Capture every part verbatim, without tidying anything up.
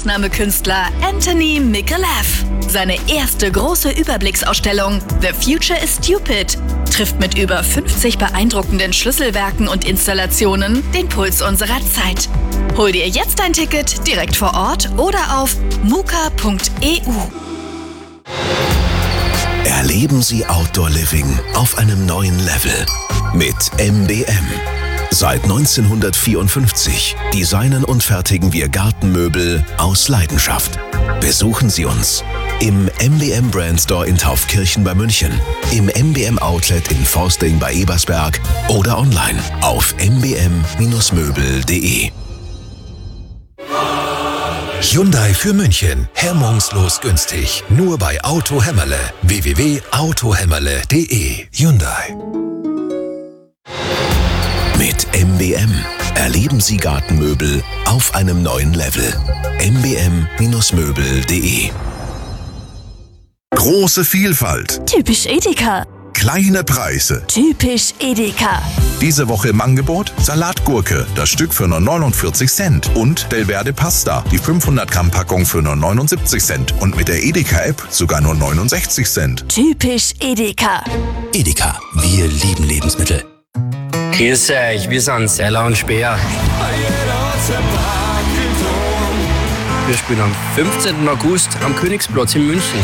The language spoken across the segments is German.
Ausnahmekünstler Anthony Micallef. Seine erste große Überblicksausstellung The Future is Stupid trifft mit über fünfzig beeindruckenden Schlüsselwerken und Installationen den Puls unserer Zeit. Hol dir jetzt ein Ticket direkt vor Ort oder auf muka punkt e u. Erleben Sie Outdoor Living auf einem neuen Level mit M B M. Seit neunzehnhundertvierundfünfzig designen und fertigen wir Gartenmöbel aus Leidenschaft. Besuchen Sie uns im M B M Brand Store in Taufkirchen bei München, im M B M Outlet in Forsting bei Ebersberg oder online auf m b m Bindestrich möbel punkt d e. Hyundai für München. Hemmungslos günstig. Nur bei Auto Hämmerle. w w w punkt auto hämmerle punkt d e. Hyundai. Mit M B M erleben Sie Gartenmöbel auf einem neuen Level. m b m Bindestrich möbel punkt d e. Große Vielfalt. Typisch Edeka. Kleine Preise. Typisch Edeka. Diese Woche im Angebot Salatgurke, das Stück für nur neunundvierzig Cent. Und Delverde Pasta, die fünfhundert Gramm Packung für nur neunundsiebzig Cent. Und mit der Edeka-App sogar nur neunundsechzig Cent. Typisch Edeka. Edeka. Wir lieben Lebensmittel. Grüß euch, wir sind Seiler und Speer. Wir spielen am fünfzehnten August am Königsplatz in München.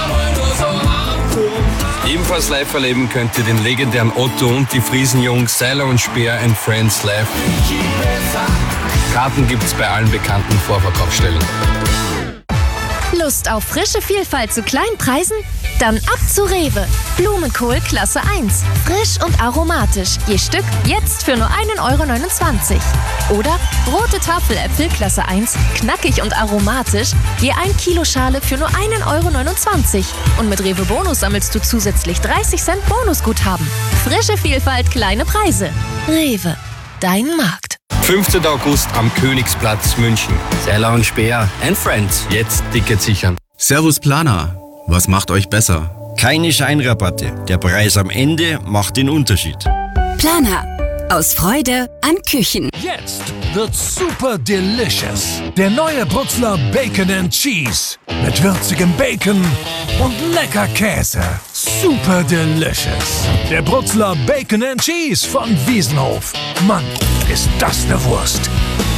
Ebenfalls live erleben könnt ihr den legendären Otto und die Friesenjungs Seiler und Speer and Friends live. Karten gibt's bei allen bekannten Vorverkaufsstellen. Lust auf frische Vielfalt zu kleinen Preisen? Dann ab zu Rewe. Blumenkohl Klasse eins. Frisch und aromatisch. Je Stück jetzt für nur ein Euro neunundzwanzig. Oder rote Tafeläpfel Klasse eins. Knackig und aromatisch. Je ein Kilo Schale für nur ein Euro neunundzwanzig. Und mit Rewe Bonus sammelst du zusätzlich dreißig Cent Bonusguthaben. Frische Vielfalt, kleine Preise. Rewe. Dein Markt. fünfzehnten August am Königsplatz München. Seiler und Speer and Friends. Jetzt Ticket sichern. Servus Planer. Was macht euch besser? Keine Scheinrabatte. Der Preis am Ende macht den Unterschied. Planer. Aus Freude an Küchen. Jetzt wird super delicious. Der neue Brutzler Bacon and Cheese. Mit würzigem Bacon und lecker Käse. Super delicious. Der Brutzler Bacon and Cheese von Wiesenhof. Mann, ist das eine Wurst.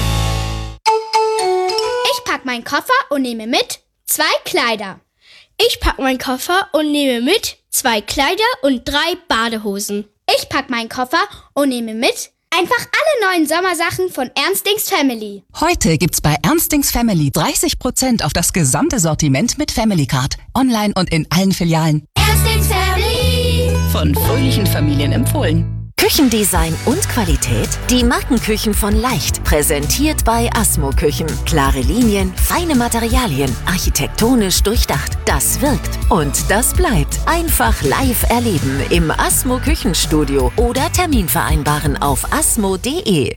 Ich pack meinen Koffer und nehme mit zwei Kleider. Ich pack meinen Koffer und nehme mit zwei Kleider und drei Badehosen. Ich pack meinen Koffer und nehme mit einfach alle neuen Sommersachen von Ernstings Family. Heute gibt's bei Ernstings Family dreißig Prozent auf das gesamte Sortiment mit Family Card. Online und in allen Filialen. Ernstings Family. Von fröhlichen Familien empfohlen. Küchendesign und Qualität? Die Markenküchen von Leicht, präsentiert bei Asmo Küchen. Klare Linien, feine Materialien, architektonisch durchdacht. Das wirkt und das bleibt. Einfach live erleben im Asmo Küchenstudio oder Termin vereinbaren auf asmo punkt d e.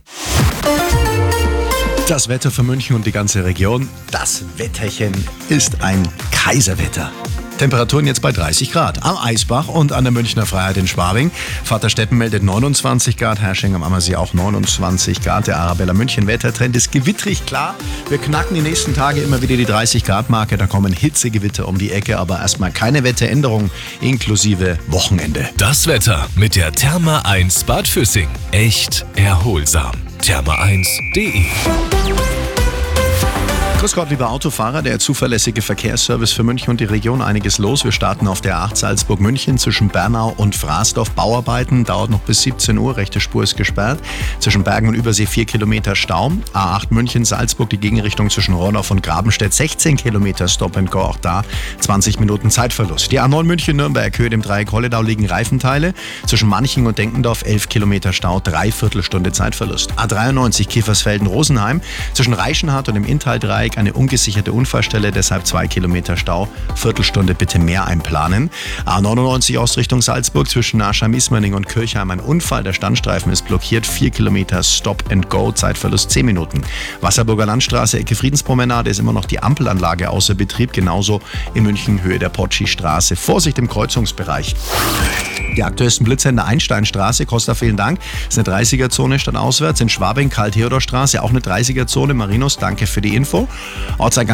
Das Wetter für München und die ganze Region. Das Wetterchen ist ein Kaiserwetter. Temperaturen jetzt bei dreißig Grad. Am Eisbach und an der Münchner Freiheit in Schwabing. Vaterstetten meldet neunundzwanzig Grad, Hersching am Ammersee auch neunundzwanzig Grad. Der Arabella München Wettertrend ist gewittrig, klar. Wir knacken die nächsten Tage immer wieder die dreißig Grad Marke. Da kommen Hitzegewitter um die Ecke, aber erstmal keine Wetteränderung inklusive Wochenende. Das Wetter mit der Therma eins Bad Füssing. Echt erholsam. Therma eins punkt d e. Grüß Gott, lieber Autofahrer, der zuverlässige Verkehrsservice für München und die Region. Einiges los. Wir starten auf der A acht Salzburg-München zwischen Bernau und Frasdorf. Bauarbeiten, dauert noch bis siebzehn Uhr. Rechte Spur ist gesperrt. Zwischen Bergen und Übersee vier Kilometer Stau. A acht München-Salzburg, die Gegenrichtung zwischen Ronau und Grabenstedt. sechzehn Kilometer Stop and Go. Auch da zwanzig Minuten Zeitverlust. Die A neun München-Nürnberg, Höhe dem Dreieck Holledau liegen Reifenteile. Zwischen Manching und Denkendorf elf Kilometer Stau, dreiviertel Stunde Zeitverlust. A dreiundneunzig Kiefersfelden-Rosenheim. Zwischen Reichenhall und dem Inntal-Dreieck eine ungesicherte Unfallstelle, deshalb zwei Kilometer Stau. Viertelstunde bitte mehr einplanen. A neunundneunzig Ostrichtung Salzburg zwischen Aschheim-Ismaning und Kirchheim ein Unfall. Der Standstreifen ist blockiert. vier Kilometer Stop and Go. Zeitverlust zehn Minuten. Wasserburger Landstraße, Ecke Friedenspromenade ist immer noch die Ampelanlage außer Betrieb. Genauso in München Höhe der Potschi-Straße. Vorsicht im Kreuzungsbereich. Die aktuellsten Blitze in der Einsteinstraße. Costa, vielen Dank. Das ist eine dreißiger-Zone statt auswärts. In Schwabing, Karl-Theodor-Straße, auch eine dreißiger-Zone. Marinus, danke für die Info. Ortseingang